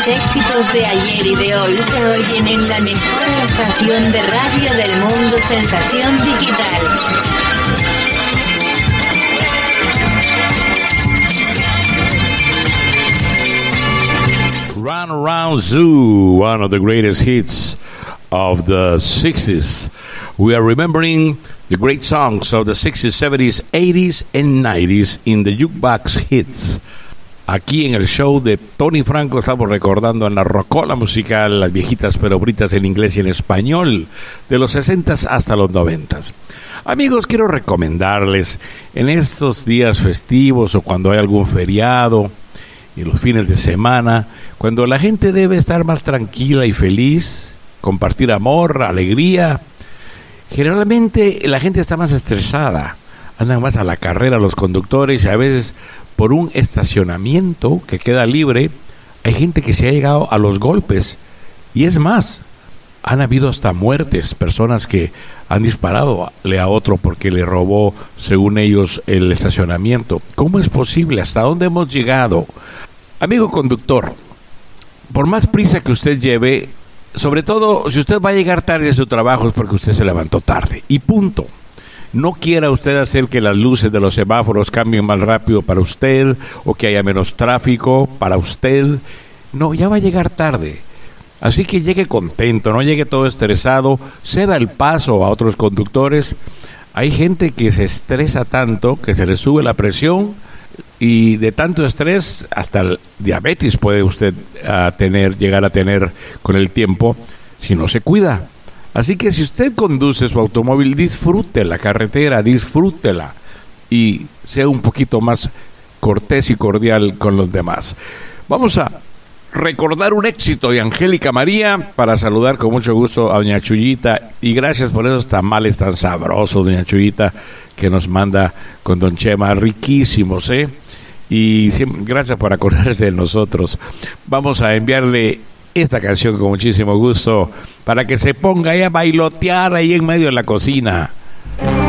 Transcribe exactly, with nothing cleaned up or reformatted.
Los éxitos de ayer y de hoy se oyen en la mejor estación de radio del mundo, Sensación Digital. Run Around Zoo, one of the greatest hits of the sixties. We are remembering the great songs of the sixties, seventies, eighties, and nineties in the Jukebox Hits. Aquí en el show de Tony Franco estamos recordando en la rocola musical las viejitas pero britas en inglés y en español de los sesentas hasta los noventas. Amigos, quiero recomendarles en estos días festivos o cuando hay algún feriado y los fines de semana, cuando la gente debe estar más tranquila y feliz, compartir amor, alegría. Generalmente la gente está más estresada, andan más a la carrera los conductores y a veces por un estacionamiento que queda libre, hay gente que se ha llegado a los golpes. Y es más, han habido hasta muertes, personas que han disparado a otro porque le robó, según ellos, el estacionamiento. ¿Cómo es posible? ¿Hasta dónde hemos llegado? Amigo conductor, por más prisa que usted lleve, sobre todo si usted va a llegar tarde a su trabajo es porque usted se levantó tarde. Y punto. No quiera usted hacer que las luces de los semáforos cambien más rápido para usted o que haya menos tráfico para usted. No, ya va a llegar tarde. Así que llegue contento, no llegue todo estresado, ceda el paso a otros conductores. Hay gente que se estresa tanto que se le sube la presión y de tanto estrés hasta el diabetes puede usted uh, tener, llegar a tener con el tiempo si no se cuida. Así que si usted conduce su automóvil, disfrute la carretera, disfrútela y sea un poquito más cortés y cordial con los demás. Vamos a recordar un éxito de Angélica María para saludar con mucho gusto a doña Chuyita y gracias por esos tamales tan sabrosos, doña Chuyita, que nos manda con don Chema, riquísimos, ¿eh? Y siempre, gracias por acordarse de nosotros. Vamos a enviarle esta canción con muchísimo gusto para que se ponga ahí a bailotear ahí en medio de la cocina.